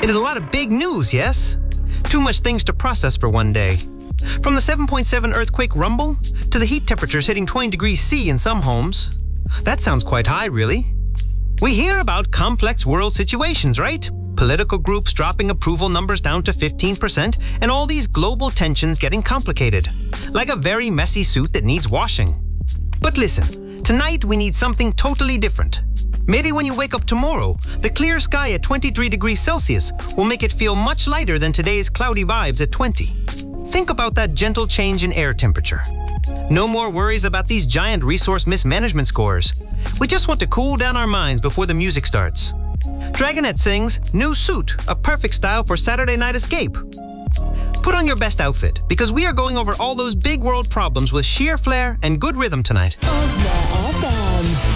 It is a lot of big news, yes? Too much things to process for one day. From the 7.7 earthquake rumble to the heat temperatures hitting 20 degrees C in some homes. That sounds quite high, really. We hear about complex world situations, right? Political groups dropping approval numbers down to 15%, and all these global tensions getting complicated. Like a very messy suit that needs washing. But listen, tonight we need something totally different. Maybe when you wake up tomorrow, the clear sky at 23 degrees Celsius will make it feel much lighter than today's cloudy vibes at 20. Think about that gentle change in air temperature. No more worries about these giant resource mismanagement scores. We just want to cool down our minds before the music starts. Dragonette sings New Suit, a perfect style for Saturday night escape. Put on your best outfit, because we are going over all those big world problems with sheer flair and good rhythm tonight. Ozma FM.